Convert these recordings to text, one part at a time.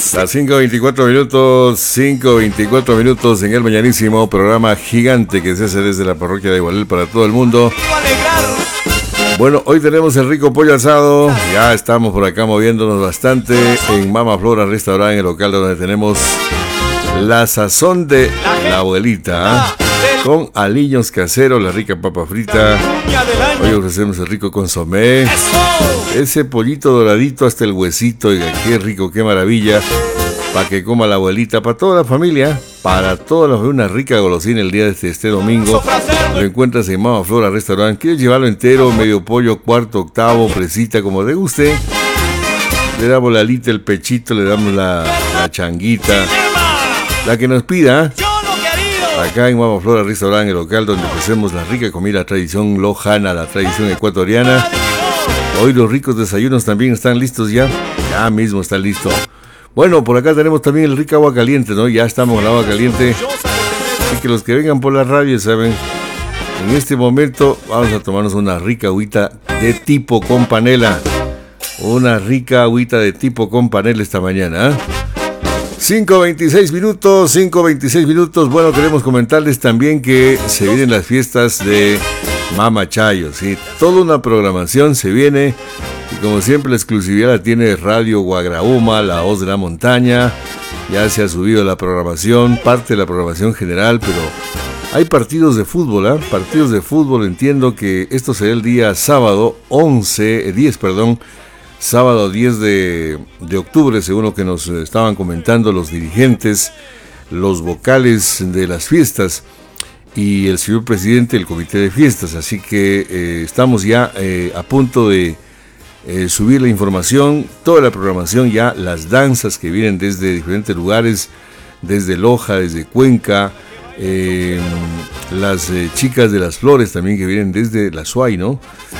Las 5:24 minutos, 5:24 minutos en el mañanísimo programa gigante que se hace desde la parroquia de Igualel para todo el mundo. Bueno, hoy tenemos el rico pollo asado. Ya estamos por acá moviéndonos bastante en Mama Flora Restaurante, en el local donde tenemos la sazón de la abuelita, con aliños caseros, la rica papa frita. Hoy ofrecemos el rico consomé, ese pollito doradito hasta el huesito. Oiga, qué rico, qué maravilla, para que coma la abuelita, para toda la familia, para todos los, una rica golosina el día de este domingo. Lo encuentras en Mama Flora Restaurante. ¿Quieres llevarlo entero, medio pollo, cuarto, octavo, presita, como te guste? Le damos la alita, el pechito, le damos la changuita, la que nos pida. Acá en Mama Flora Restaurante, el local donde ofrecemos la rica comida, la tradición lojana, la tradición ecuatoriana. Hoy los ricos desayunos también están listos ya. Ya mismo está listo. Bueno, por acá tenemos también el rico agua caliente, ¿no? Ya estamos en el agua caliente. Así que los que vengan por la radio saben, en este momento vamos a tomarnos una rica agüita de tipo con panela. Una rica agüita de tipo con panela esta mañana, ¿eh? 5:26 minutos. Bueno, queremos comentarles también que se vienen las fiestas de Mama Chayo, ¿sí? Toda una programación se viene. Y como siempre, la exclusividad la tiene Radio Guagrauma, La Voz de la Montaña. Ya se ha subido la programación, parte de la programación general, pero hay partidos de fútbol, ¿eh? Partidos de fútbol. Entiendo que esto será el día sábado 10, sábado 10 de octubre, según lo que nos estaban comentando los dirigentes, los vocales de las fiestas y el señor presidente del comité de fiestas. Así que estamos ya a punto de subir la información, toda la programación ya, las danzas que vienen desde diferentes lugares, desde Loja, desde Cuenca, las chicas de las flores también que vienen desde la Suay, ¿no?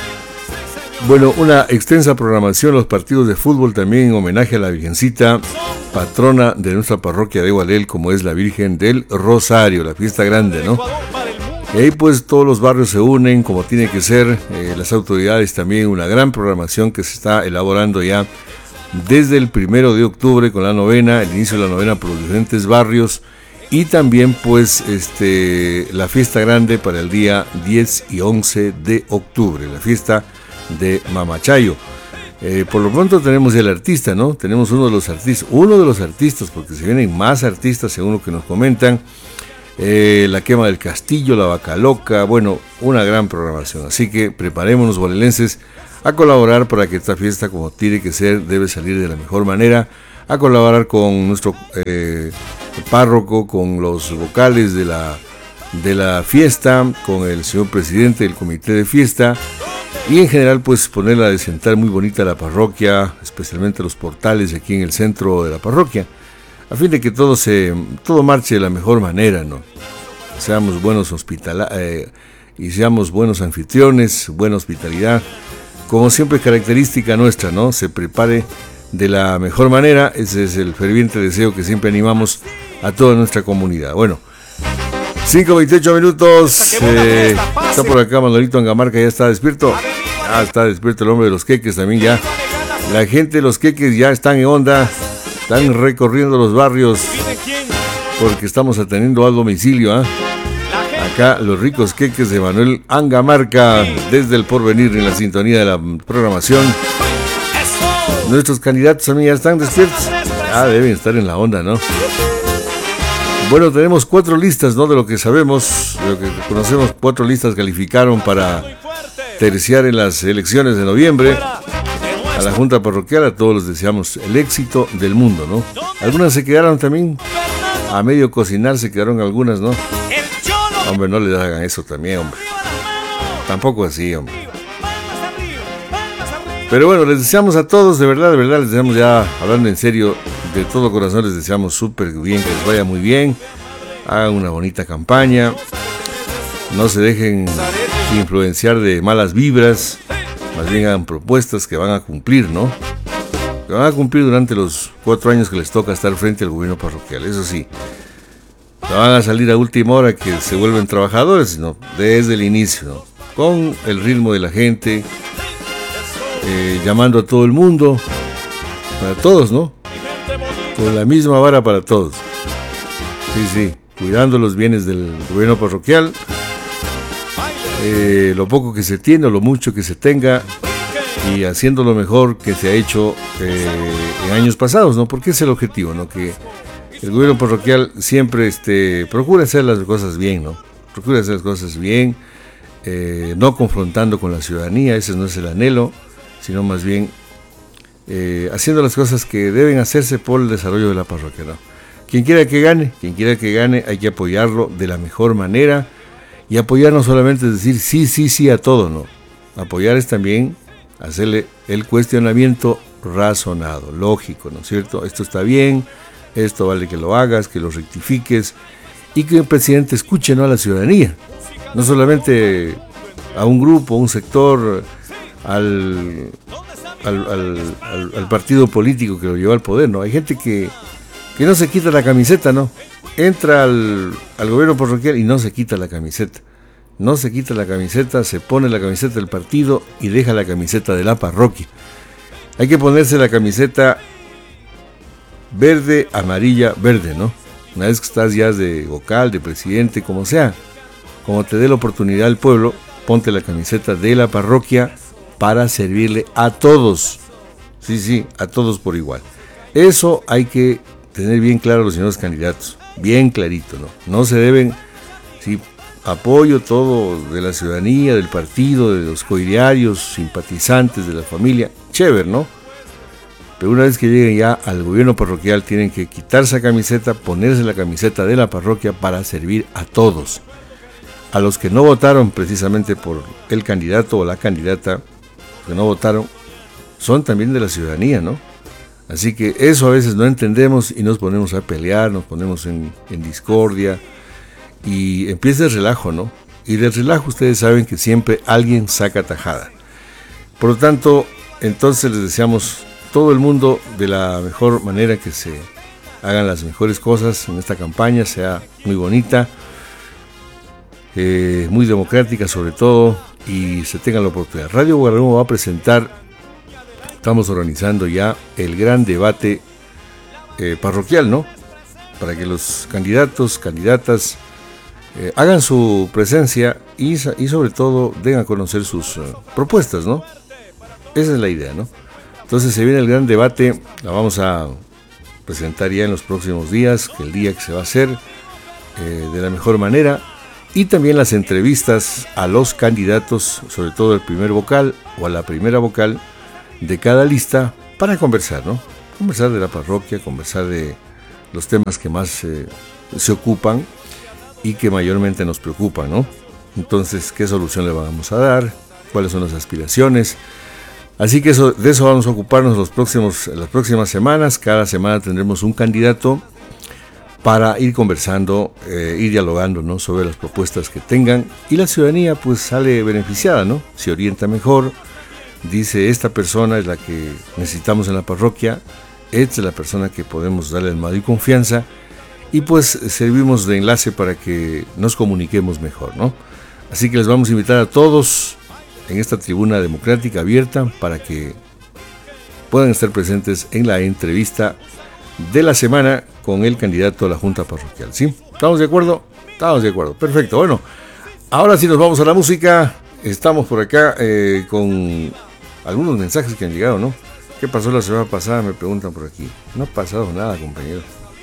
Bueno, una extensa programación, los partidos de fútbol también en homenaje a la Virgencita, patrona de nuestra parroquia de Igualel, como es la Virgen del Rosario, la fiesta grande, ¿no? Y ahí pues todos los barrios se unen como tiene que ser, las autoridades también, una gran programación que se está elaborando ya desde el 1 de octubre con la novena, el inicio de la novena por los diferentes barrios, y también pues la fiesta grande para el día 10 y 11 de octubre, la fiesta de Mama Chayo. Por lo pronto tenemos ya el artista, ¿no? Tenemos uno de los artistas, porque se vienen más artistas según lo que nos comentan. La quema del castillo, la vaca loca, bueno, una gran programación. Así que preparémonos, gualelenses, a colaborar para que esta fiesta, como tiene que ser, debe salir de la mejor manera, a colaborar con nuestro párroco, con los vocales de la fiesta, con el señor presidente del comité de fiesta, y en general pues ponerla a desentar muy bonita la parroquia, especialmente los portales aquí en el centro de la parroquia, a fin de que todo marche de la mejor manera, ¿no? Seamos buenos y seamos buenos anfitriones, buena hospitalidad, como siempre característica nuestra, ¿no? Se prepare de la mejor manera. Ese es el ferviente deseo que siempre animamos a toda nuestra comunidad. Bueno, 5:28 minutos. Está por acá Manolito Angamarca, ya está despierto. Ya está despierto el hombre de los queques también ya. La gente de los queques ya están en onda. Están recorriendo los barrios porque estamos atendiendo al domicilio, ¿eh? Acá los ricos queques de Manuel Angamarca, desde el Porvenir, en la sintonía de la programación. Nuestros candidatos también ya están despiertos. Ya deben estar en la onda, ¿no? Bueno, tenemos 4 listas, ¿no? De lo que sabemos, de lo que conocemos, 4 listas calificaron para terciar en las elecciones de noviembre. A la Junta Parroquial, a todos les deseamos el éxito del mundo, ¿no? Algunas se quedaron también a medio cocinar, se quedaron algunas, ¿no? Hombre, no les hagan eso también, hombre. Tampoco así, hombre. Pero bueno, les deseamos a todos, de verdad, les deseamos, ya hablando en serio, de todo corazón, les deseamos súper bien, que les vaya muy bien. Hagan una bonita campaña. No se dejen influenciar de malas vibras. Más bien hagan propuestas que van a cumplir, ¿no? Que van a cumplir durante los 4 años que les toca estar frente al gobierno parroquial. Eso sí, no van a salir a última hora que se vuelven trabajadores, sino desde el inicio, ¿no? Con el ritmo de la gente, llamando a todo el mundo, para todos, ¿no? con la misma vara para todos. Sí, cuidando los bienes del gobierno parroquial, lo poco que se tiene o lo mucho que se tenga, y haciendo lo mejor que se ha hecho en años pasados, ¿no? Porque es el objetivo, ¿no? Que el gobierno parroquial siempre procura hacer las cosas bien, ¿no? Procura hacer las cosas bien, no confrontando con la ciudadanía, ese no es el anhelo, sino más bien haciendo las cosas que deben hacerse por el desarrollo de la parroquia, ¿no? Quien quiera que gane, hay que apoyarlo de la mejor manera, y apoyar no solamente es decir sí a todo, ¿no? Apoyar es también hacerle el cuestionamiento razonado, lógico, ¿no es cierto? Esto está bien, esto vale que lo hagas, que lo rectifiques, y que el presidente escuche, ¿no?, a la ciudadanía, no solamente a un grupo, un sector, al partido político que lo lleva al poder, ¿no? Hay gente que no se quita la camiseta, ¿no? Entra al gobierno parroquial y no se quita la camiseta. No se quita la camiseta, se pone la camiseta del partido y deja la camiseta de la parroquia. Hay que ponerse la camiseta verde, amarilla, verde, ¿no? Una vez que estás ya de vocal, de presidente, como sea, como te dé la oportunidad el pueblo, ponte la camiseta de la parroquia para servirle a todos. Sí, a todos por igual. Eso hay que tener bien claro los señores candidatos, bien clarito, ¿no? No se deben, sí, apoyo todo de la ciudadanía, del partido, de los coidiarios, simpatizantes, de la familia, chévere, ¿no? Pero una vez que lleguen ya al gobierno parroquial, tienen que quitarse la camiseta, ponerse la camiseta de la parroquia para servir a todos. A los que no votaron precisamente por el candidato o la candidata, que no votaron, son también de la ciudadanía, ¿no? Así que eso a veces no entendemos y nos ponemos a pelear, nos ponemos en discordia y empieza el relajo, ¿no? Y del relajo ustedes saben que siempre alguien saca tajada. Por lo tanto, entonces les deseamos todo el mundo de la mejor manera, que se hagan las mejores cosas en esta campaña, sea muy bonita, muy democrática sobre todo, y se tenga la oportunidad. Radio Guaraúma va a presentar, estamos organizando ya el gran debate parroquial, ¿no? Para que los candidatos, candidatas hagan su presencia y sobre todo den a conocer sus propuestas, ¿no? Esa es la idea, ¿no? Entonces se viene el gran debate, la vamos a presentar ya en los próximos días, que el día que se va a hacer de la mejor manera, y también las entrevistas a los candidatos, sobre todo el primer vocal o a la primera vocal de cada lista, para conversar, ¿no? Conversar de la parroquia, conversar de los temas que más se ocupan y que mayormente nos preocupan, ¿no? Entonces, ¿qué solución le vamos a dar? ¿Cuáles son las aspiraciones? Así que de eso vamos a ocuparnos las próximas semanas. Cada semana tendremos un candidato para ir conversando, ir dialogando, ¿no?, sobre las propuestas que tengan, y la ciudadanía pues sale beneficiada, ¿no? Se orienta mejor, dice, esta persona es la que necesitamos en la parroquia, esta es la persona que podemos darle el mayor confianza, y pues servimos de enlace para que nos comuniquemos mejor, ¿no? Así que les vamos a invitar a todos en esta tribuna democrática abierta para que puedan estar presentes en la entrevista de la semana con el candidato a la Junta Parroquial, ¿sí? ¿Estamos de acuerdo? Estamos de acuerdo, perfecto. Bueno, ahora sí nos vamos a la música. Estamos por acá con algunos mensajes que han llegado, ¿no? ¿Qué pasó la semana pasada? Me preguntan por aquí. No ha pasado nada, compañero.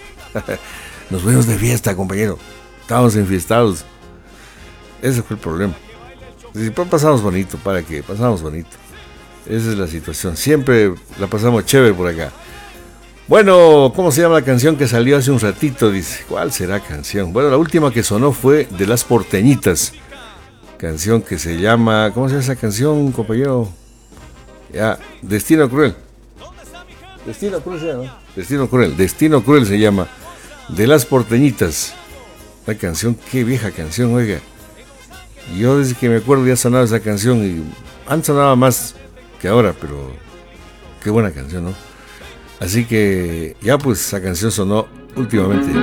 Nos fuimos de fiesta, compañero. Estábamos enfiestados. Ese fue el problema. Pasamos bonito, ¿para qué? Pasamos bonito. Esa es la situación. Siempre la pasamos chévere por acá. Bueno, ¿cómo se llama la canción que salió hace un ratito? Dice, ¿cuál será canción? Bueno, la última que sonó fue de Las Porteñitas. Canción que se llama... ¿Cómo se llama esa canción, compañero? Ya, Destino Cruel. Destino Cruel se llama. Destino Cruel se llama. De Las Porteñitas. La canción, qué vieja canción, oiga. Yo desde que me acuerdo ya sonaba esa canción y antes sonaba más que ahora, pero qué buena canción, ¿no? Así que ya pues esa canción sonó últimamente.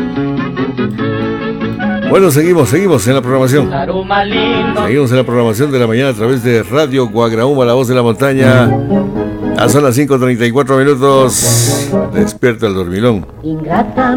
Bueno, seguimos en la programación. Seguimos en la programación de la mañana a través de Radio Guagraúma, la voz de la montaña. Son las 5:34 minutos. Despierta el dormilón. Ingrata